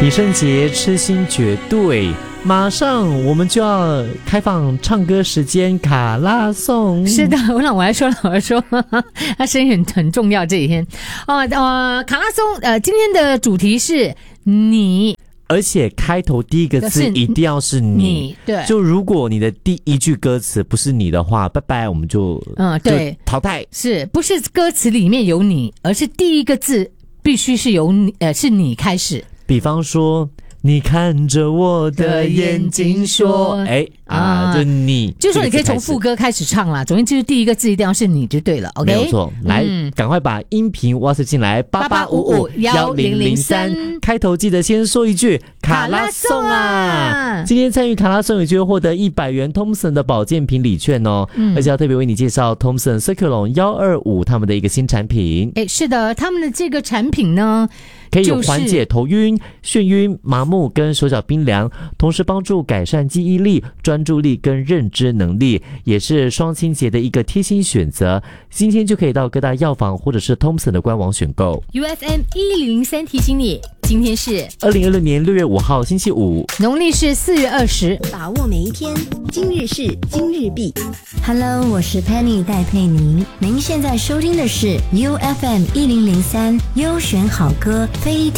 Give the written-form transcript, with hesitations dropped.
李圣杰痴心绝对，马上我们就要开放唱歌时间卡拉颂。 是的，我来说，他声音很重要这几天。卡拉颂，今天的主题是你。 而且开头第一个字一定要是你， 对， 就如果你的第一句歌词不是你的话，拜拜，我们就对， 就淘汰。 是不是歌词里面有你，而是第一个字必须是由你，是你开始。 比方说，你看着我的眼睛说，就你， 就是说你可以从副歌开始唱啦。总之就是第一个字一定要是你就对了 ，OK？ 没有错，来，赶快把音频 WhatsApp 进来，88551003，开头记得先说一句卡拉颂啊！今天参与卡拉颂有机会获得100元 Thomson 的保健品礼券哦，而且要特别为你介绍 Thomson Circulon 125他们的一个新产品。 是的，他们的这个产品呢， 可以有缓解头晕、眩晕、麻木跟手脚冰凉，同时帮助改善记忆力、专注力跟认知能力，也是双清洁的一个贴心选择。今天就可以到各大药房或者是 Thomson 的官网选购。 UFM 1003提醒你，今天是 2026年6月5号星期五， 农历是4月20， 把握每一天。今日事今日毕。Hello， 我是 Penny 戴佩妮，您现在收听的是 UFM 1003优选好歌非